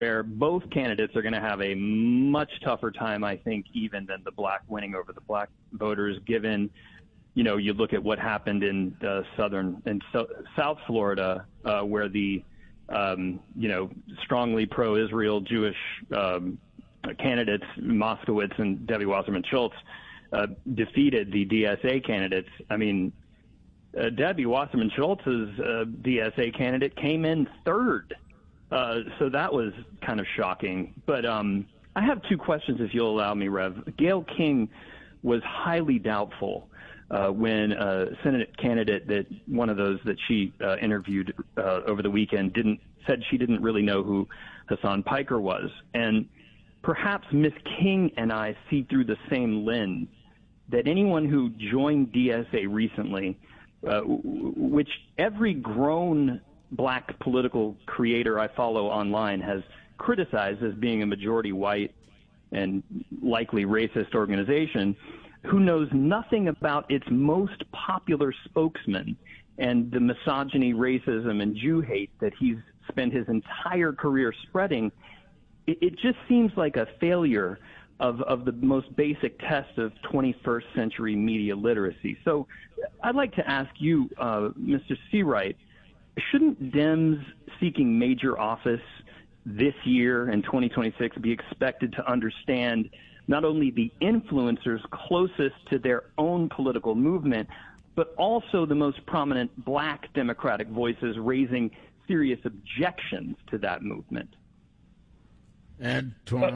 where both candidates are going to have a much tougher time, I think, even than the black winning over the black voters, given, you look at what happened in South Florida, where the, strongly pro-Israel Jewish candidates, Moskowitz and Debbie Wasserman Schultz, defeated the DSA candidates. I mean, Debbie Wasserman Schultz's DSA candidate came in third. So that was kind of shocking. But I have two questions, if you'll allow me, Rev. Gayle King was highly doubtful when a Senate candidate, one of those that she interviewed over the weekend, said she didn't really know who Hassan Piker was. And perhaps Ms. King and I see through the same lens that anyone who joined DSA recently, which every grown black political creator I follow online has criticized as being a majority white and likely racist organization, who knows nothing about its most popular spokesman and the misogyny, racism, and Jew hate that he's spent his entire career spreading. It just seems like a failure of the most basic test of 21st century media literacy. So I'd like to ask you, Mr. Seawright, shouldn't Dems seeking major office this year in 2026 be expected to understand not only the influencers closest to their own political movement, but also the most prominent black Democratic voices raising serious objections to that movement? And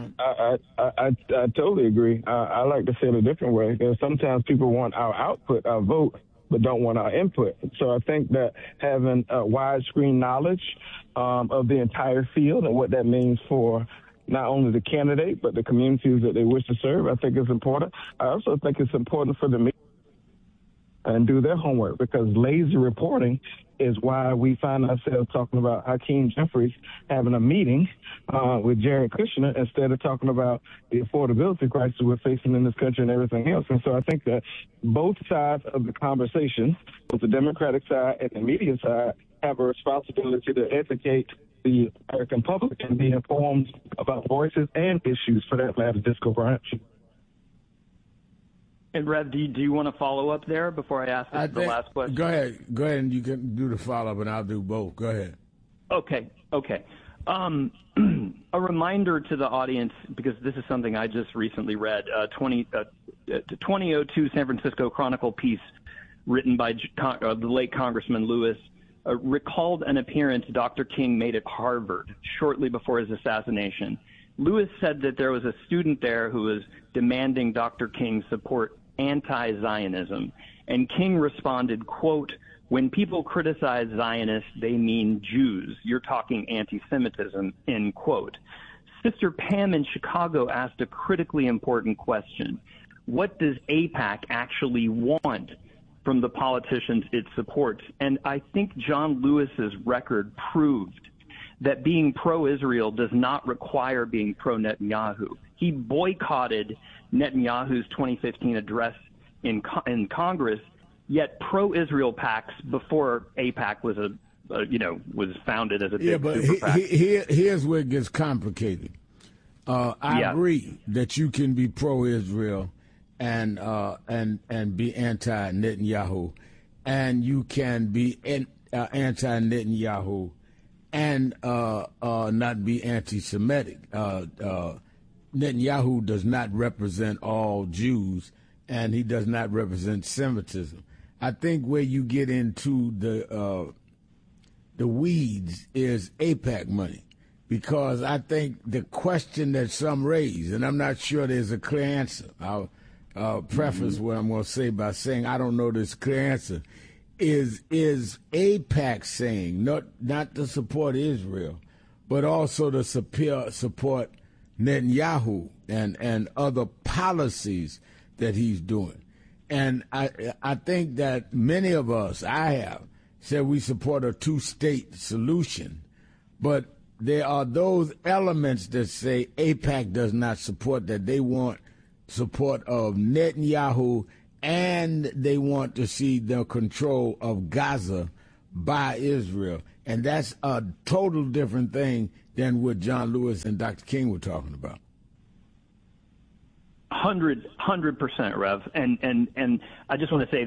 I totally agree. I like to say it a different way. Sometimes people want our output, our vote, but don't want our input. So I think that having a widescreen knowledge of the entire field and what that means for not only the candidate, but the communities that they wish to serve, I think is important. I also think it's important for the media and do their homework, because lazy reporting is why we find ourselves talking about Hakeem Jeffries having a meeting with Jared Kushner instead of talking about the affordability crisis we're facing in this country and everything else. And so I think that both sides of the conversation, both the Democratic side and the media side, have a responsibility to educate the American public and be informed about voices and issues, for that matter, Disco Branch. And Rev, do you want to follow up there before I ask the last question? Go ahead, and you can do the follow up, and I'll do both. Go ahead. Okay. A reminder to the audience, because this is something I just recently read, 2002 San Francisco Chronicle piece written by the late Congressman Lewis recalled an appearance Dr. King made at Harvard shortly before his assassination. Lewis said that there was a student there who was demanding Dr. King support anti-Zionism, and King responded, quote, "When people criticize Zionists, they mean Jews. You're talking anti-Semitism," end quote. Sister Pam in Chicago asked a critically important question. What does AIPAC actually want from the politicians it supports? And I think John Lewis's record proved that being pro-Israel does not require being pro-Netanyahu. He boycotted Netanyahu's 2015 address in Congress, yet pro-Israel PACs before AIPAC was was founded as a big super PAC. Here's where it gets complicated. I agree that you can be pro-Israel and be anti-Netanyahu, and you can be anti-Netanyahu and not be anti-Semitic. Netanyahu does not represent all Jews, and he does not represent Semitism. I think where you get into the weeds is AIPAC money, because I think the question that some raise, and I'm not sure there's a clear answer. I'll preface what I'm going to say by saying I don't know this clear answer. Is AIPAC saying not to support Israel, but also to support Netanyahu and other policies that he's doing? And I think that many of us, I have, said we support a two-state solution, but there are those elements that say AIPAC does not support that. They want support of Netanyahu, and they want to see the control of Gaza by Israel. And that's a total different thing than what John Lewis and Dr. King were talking about. 100%, Rev. And I just want to say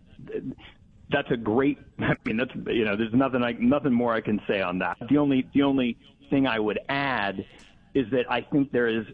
that's a great. I mean, that's, there's nothing more I can say on that. The only thing I would add is that I think there is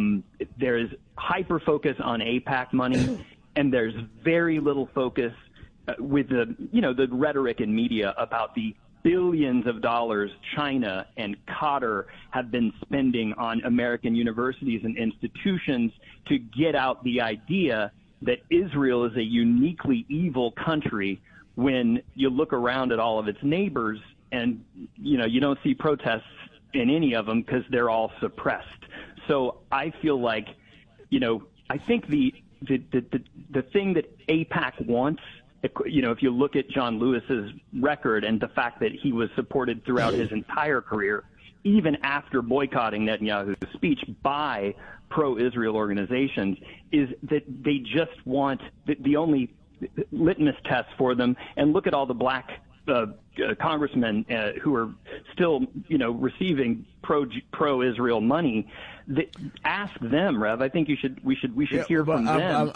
hyper focus on AIPAC money, and there's very little focus with the rhetoric in media about the billions of dollars China and Qatar have been spending on American universities and institutions to get out the idea that Israel is a uniquely evil country, when you look around at all of its neighbors and, you don't see protests in any of them because they're all suppressed. So I feel like, I think the thing that AIPAC wants, if you look at John Lewis's record and the fact that he was supported throughout his entire career, even after boycotting Netanyahu's speech by pro-Israel organizations, is that they just want the only litmus test for them. And look at all the black congressmen who are still, receiving pro-Israel money. Ask them, Rev. I think we should hear from them.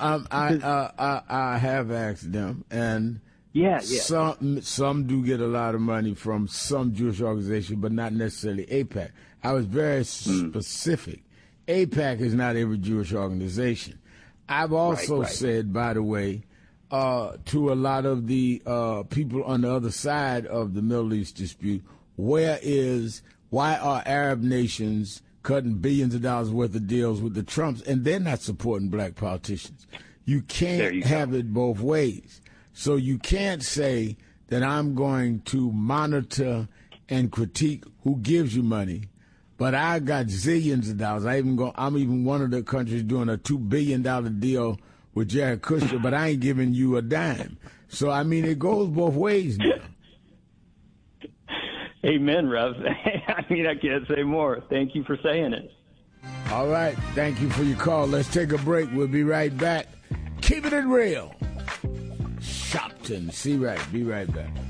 I have asked them, and some do get a lot of money from some Jewish organization, but not necessarily AIPAC. I was very specific. AIPAC is not every Jewish organization. I've also said, by the way, to a lot of the people on the other side of the Middle East dispute, why are Arab nations cutting billions of dollars worth of deals with the Trumps, and they're not supporting black politicians? You can't have it both ways. So you can't say that I'm going to monitor and critique who gives you money, but I got zillions of dollars. I'm even one of the countries doing a $2 billion deal with Jared Kushner, but I ain't giving you a dime. So, I mean, it goes both ways now. Amen, Rev. I can't say more. Thank you for saying it. All right. Thank you for your call. Let's take a break. We'll be right back. Keep it real. Shopton. See right. Be right back.